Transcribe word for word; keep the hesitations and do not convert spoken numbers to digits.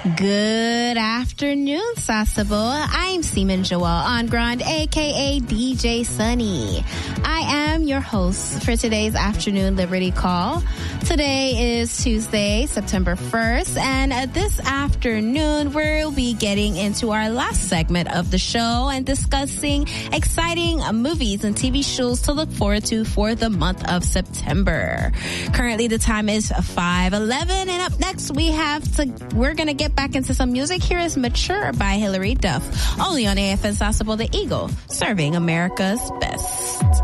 Good afternoon, Sasebo. I'm Seaman Joel on Grand, aka D J Sunny. I am your host for today's afternoon Liberty Call. Today is Tuesday, September first, and uh, this afternoon we'll be getting into our last segment of the show and discussing exciting uh, movies and T V shows to look forward to for the month of September. Currently, the time is five eleven, and up next we have to, we're going to get back into some music. Here is Mature by Hilary Duff, only on A F N Sasebo, the Eagle, serving America's best.